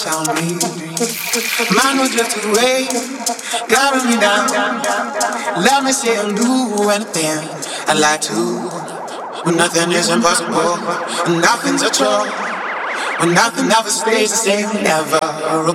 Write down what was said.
Tell me, mine was just a way, guiding me down. Let me say I'll do anything I like to. When nothing is impossible, and nothing's a chore. When nothing ever stays the same, never.